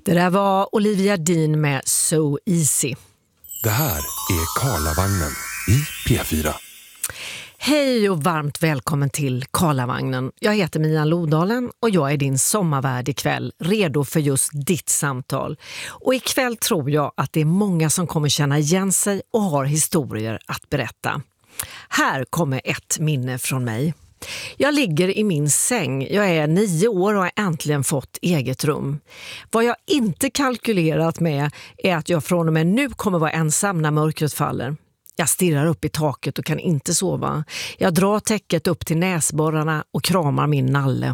Det där var Olivia Dean med So Easy. Det här är Karlavagnen i P4. Hej och varmt välkommen till Karlavagnen. Jag heter Mia Lodalen och jag är din sommarvärd ikväll, redo för just ditt samtal. Och ikväll tror jag att det är många som kommer känna igen sig och har historier att berätta. Här kommer ett minne från mig. Jag ligger i min säng, jag är 9 år och har äntligen fått eget rum. Vad jag inte kalkylerat med är att jag från och med nu kommer vara ensam när mörkret faller. Jag stirrar upp i taket och kan inte sova. Jag drar täcket upp till näsborrarna och kramar min nalle.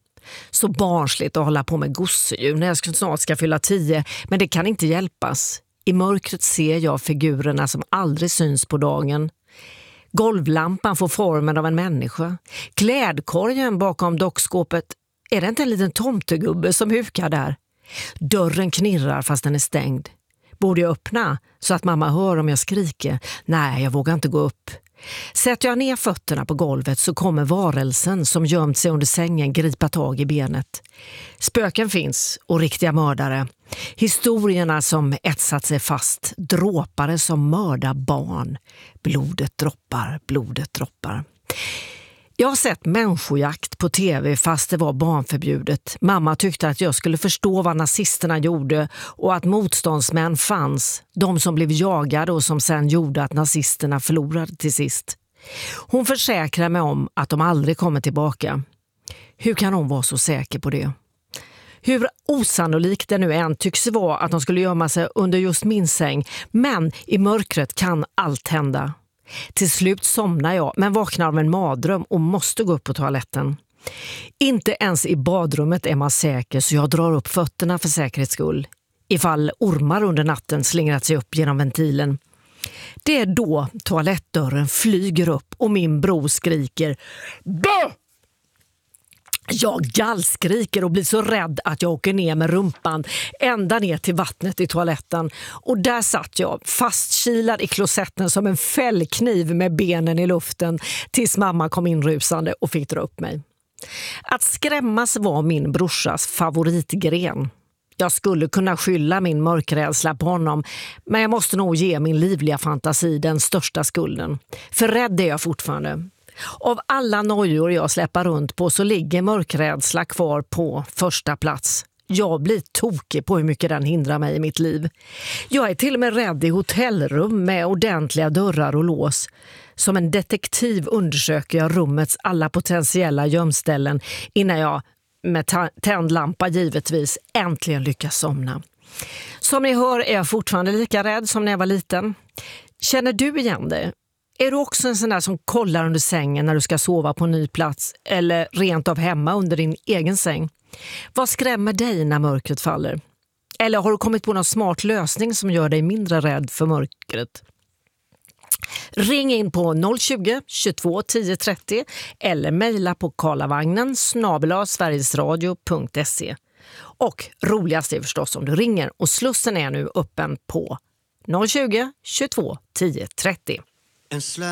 Så barnsligt att hålla på med gosedjur när jag snart ska fylla 10, men det kan inte hjälpas. I mörkret ser jag figurerna som aldrig syns på dagen. Golvlampan får formen av en människa. Klädkorgen bakom dockskåpet, är det inte en liten tomtegubbe som hukar där? Dörren knirrar fast den är stängd. Borde jag öppna så att mamma hör om jag skriker? Nej, jag vågar inte gå upp. Sätter jag ner fötterna på golvet så kommer varelsen som gömt sig under sängen gripa tag i benet. Spöken finns och riktiga mördare. Historierna som etsat sig fast. Dråpare som mördar barn. Blodet droppar, blodet droppar. Jag har sett människojakt på tv fast det var barnförbjudet. Mamma tyckte att jag skulle förstå vad nazisterna gjorde och att motståndsmän fanns. De som blev jagade och som sen gjorde att nazisterna förlorade till sist. Hon försäkrar mig om att de aldrig kommer tillbaka. Hur kan hon vara så säker på det? Hur osannolikt det nu än tycks vara att de skulle gömma sig under just min säng. Men i mörkret kan allt hända. Till slut somnar jag men vaknar av en mardröm och måste gå upp på toaletten. Inte ens i badrummet är man säker så jag drar upp fötterna för säkerhets skull. Ifall ormar under natten slingrat sig upp genom ventilen. Det är då toalettdörren flyger upp och min bror skriker Bö! Jag gallskriker och blir så rädd att jag åker ner med rumpan ända ner till vattnet i toaletten. Och där satt jag fastkilad i klosetten som en fällkniv med benen i luften tills mamma kom inrusande och fick dra upp mig. Att skrämmas var min brorsas favoritgren. Jag skulle kunna skylla min mörkrädsla på honom, men jag måste nog ge min livliga fantasi den största skulden. För rädd är jag fortfarande. Av alla nojor jag släpper runt på så ligger mörkrädsla kvar på första plats. Jag blir tokig på hur mycket den hindrar mig i mitt liv. Jag är till och med rädd i hotellrum med ordentliga dörrar och lås. Som en detektiv undersöker jag rummets alla potentiella gömställen innan jag, med tänd lampa givetvis, äntligen lyckas somna. Som ni hör är jag fortfarande lika rädd som när jag var liten. Känner du igen det? Är du också en sån där som kollar under sängen när du ska sova på en ny plats eller rent av hemma under din egen säng? Vad skrämmer dig när mörkret faller? Eller har du kommit på någon smart lösning som gör dig mindre rädd för mörkret? Ring in på 020-22 10 30 eller mejla på karlavagnen@sverigesradio.se. Och roligast är förstås om du ringer och slussen är nu öppen på 020-22 10 30.